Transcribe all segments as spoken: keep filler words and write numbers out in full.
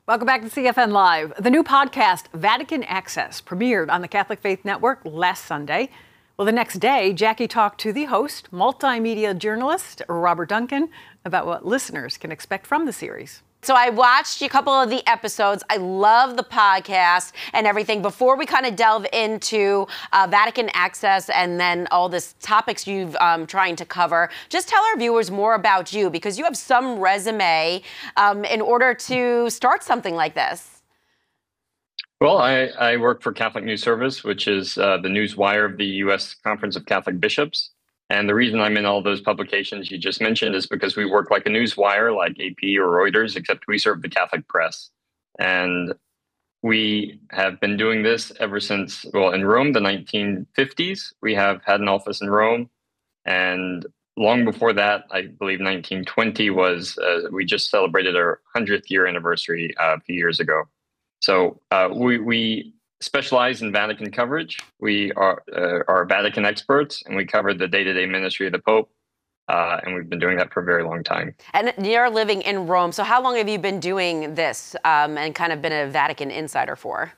Welcome back to C F N Live. The new podcast, Vatican Access, premiered on the Catholic Faith Network last Sunday. Well, the next day, Jackie talked to the host, multimedia journalist Robert Duncan, about what listeners can expect from the series. So I watched a couple of the episodes. I love the podcast and everything. Before we kind of delve into uh, Vatican Access and then all this topics you've um, trying to cover, just tell our viewers more about you, because you have some resume um, in order to start something like this. Well, I, I work for Catholic News Service, which is uh, the news wire of the U S Conference of Catholic Bishops. And the reason I'm in all those publications you just mentioned is because we work like a news wire, like A P or Reuters, except we serve the Catholic press. And we have been doing this ever since, well, in Rome, the nineteen fifties. We have had an office in Rome. And long before that, I believe nineteen twenty was, uh, we just celebrated our hundredth year anniversary uh, a few years ago. So uh, we, we specialize in Vatican coverage. We are, uh, are Vatican experts, and we cover the day-to-day ministry of the Pope. Uh, and we've been doing that for a very long time. And you're living in Rome. So how long have you been doing this um, and kind of been a Vatican insider for?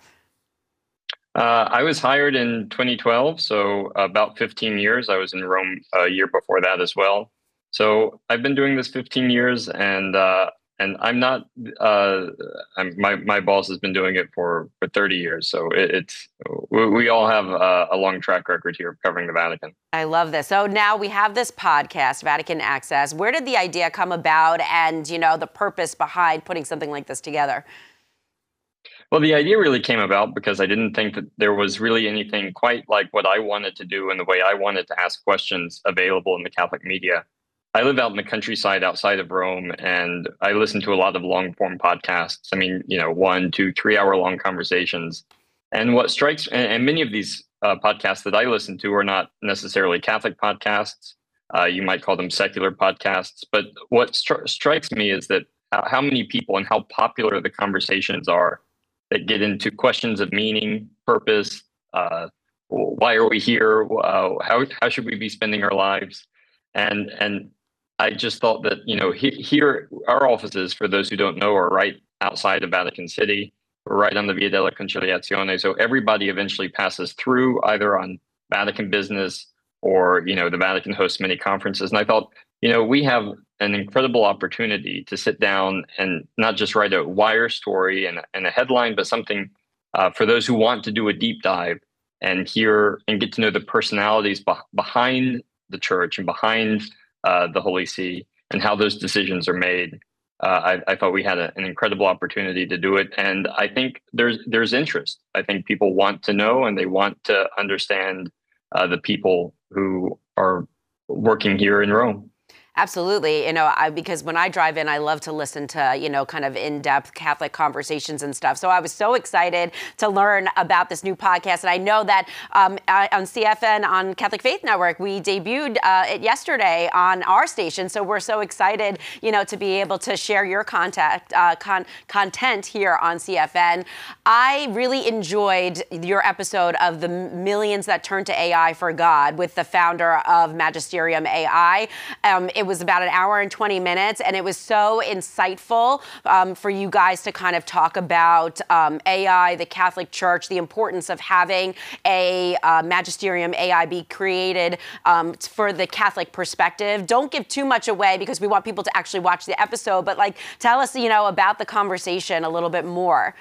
Uh, I was hired in twenty twelve, so about fifteen years. I was in Rome a year before that as well. So I've been doing this fifteen years, and uh, and I'm not. Uh, I'm, my my boss has been doing it for, for thirty years. So it, it's we, we all have a, a long track record here of covering the Vatican. I love this. So now we have this podcast, Vatican Access. Where did the idea come about, and you know the purpose behind putting something like this together? Well, the idea really came about because I didn't think that there was really anything quite like what I wanted to do and the way I wanted to ask questions available in the Catholic media. I live out in the countryside outside of Rome, and I listen to a lot of long form podcasts. I mean, you know, one, two, three hour long conversations. And what strikes, and, and many of these uh, podcasts that I listen to are not necessarily Catholic podcasts. Uh, you might call them secular podcasts. But what stri- strikes me is that how, how many people and how popular the conversations are that get into questions of meaning, purpose, uh, why are we here? Uh, how how should we be spending our lives? And and I just thought that, you know, he, here, our offices, for those who don't know, are right outside of Vatican City. We're right on the Via della Conciliazione. So everybody eventually passes through either on Vatican business or, you know, the Vatican hosts many conferences. And I thought, you know, we have an incredible opportunity to sit down and not just write a wire story and, and a headline, but something uh, for those who want to do a deep dive and hear and get to know the personalities be- behind the church and behind uh, the Holy See and how those decisions are made. Uh, I, I thought we had a, an incredible opportunity to do it. And I think there's there's interest. I think people want to know and they want to understand uh, the people who are working here in Rome. Absolutely. You know, I, because when I drive in, I love to listen to, you know, kind of in-depth Catholic conversations and stuff. So I was so excited to learn about this new podcast. And I know that um, on C F N, on Catholic Faith Network, we debuted uh, it yesterday on our station. So we're so excited, you know, to be able to share your contact, uh, con- content here on C F N. I really enjoyed your episode of the Millions That Turn to A I for God with the founder of Magisterium A I. Um, it was about an hour and twenty minutes, and it was so insightful um, for you guys to kind of talk about um, A I, the Catholic Church, the importance of having a uh, Magisterium A I be created um, for the Catholic perspective. Don't give too much away because we want people to actually watch the episode, but like tell us, you know, about the conversation a little bit more.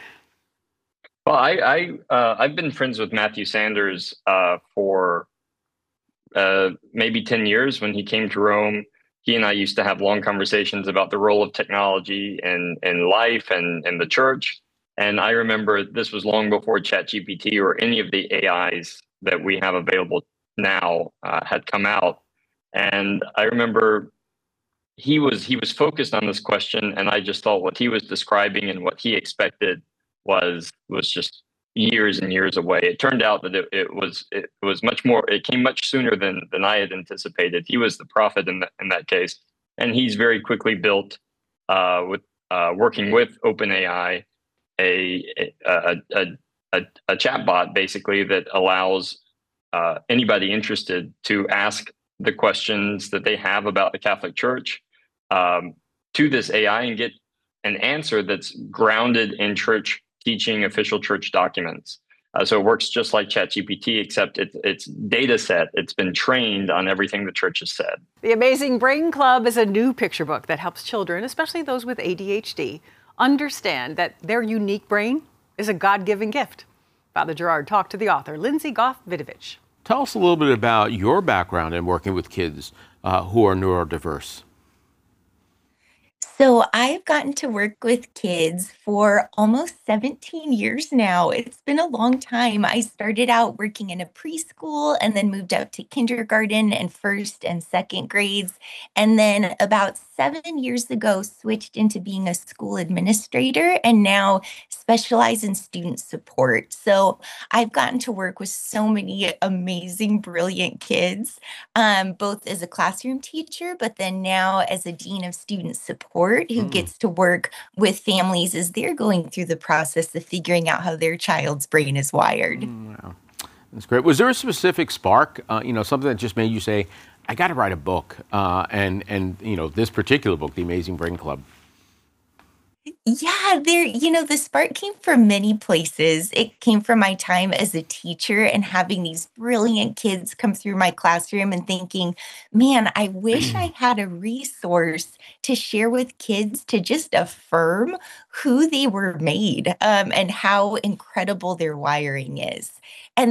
Well, I, I uh, I've been friends with Matthew Sanders uh, for uh, maybe ten years. When he came to Rome, he and I used to have long conversations about the role of technology in, in life and in the church. And I remember this was long before ChatGPT or any of the A Is that we have available now uh, had come out. And I remember he was he was focused on this question, and I just thought what he was describing and what he expected was was just years and years away. It turned out that it, it was it was much more. It came much sooner than than I had anticipated. He was the prophet in that in that case, and he's very quickly built uh, with uh, working with OpenAI a a a, a, a chatbot basically that allows uh, anybody interested to ask the questions that they have about the Catholic Church um, to this A I and get an answer that's grounded in church teaching, official church documents. Uh, so it works just like ChatGPT, except it, it's data set. It's been trained on everything the church has said. The Amazing Brain Club is a new picture book that helps children, especially those with A D H D, understand that their unique brain is a God-given gift. Father Gerard talked to the author, Lindsay Goff-Vidovich. Tell us a little bit about your background in working with kids uh, who are neurodiverse. So I've gotten to work with kids for almost seventeen years now. It's been a long time. I started out working in a preschool and then moved up to kindergarten and first and second grades. And then about seven years ago, switched into being a school administrator and now specialize in student support. So I've gotten to work with so many amazing, brilliant kids, um, both as a classroom teacher, but then now as a dean of student support who Mm. gets to work with families as they're going through the process of figuring out how their child's brain is wired. Wow, that's great. Was there a specific spark, uh, you know, something that just made you say, I got to write a book, uh, and, and, you know, this particular book, The Amazing Brain Club? Yeah, there, you know, the spark came from many places. It came from my time as a teacher and having these brilliant kids come through my classroom and thinking, man, I wish I had a resource to share with kids to just affirm who they were made, um, and how incredible their wiring is. And